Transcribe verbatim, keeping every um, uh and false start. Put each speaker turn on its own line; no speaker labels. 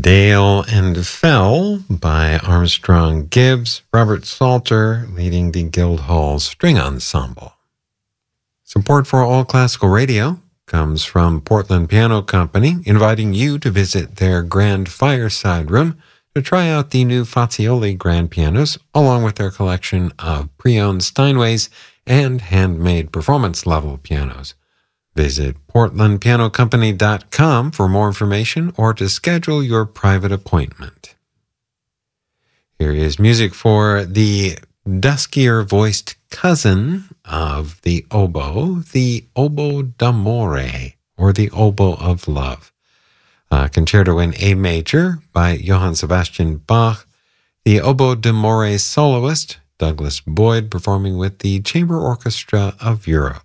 Dale and Fell by Armstrong Gibbs, Robert Salter leading the Guildhall String Ensemble. Support for All Classical Radio comes from Portland Piano Company, inviting you to visit their grand fireside room to try out the new Fazioli grand pianos, along with their collection of pre-owned Steinways and handmade performance-level pianos. Visit portland piano company dot com for more information or to schedule your private appointment. Here is music for the duskier-voiced cousin of the oboe, the oboe d'amore, or the oboe of love. A concerto in A major by Johann Sebastian Bach, the oboe d'amore soloist, Douglas Boyd, performing with the Chamber Orchestra of Europe.